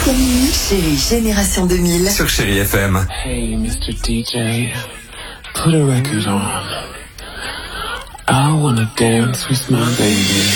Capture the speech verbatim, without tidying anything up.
Jusqu'à minuit, Chérie Génération deux mille. Sur Chérie F M. Hey, Mister D J, put a record on. I wanna dance with my baby.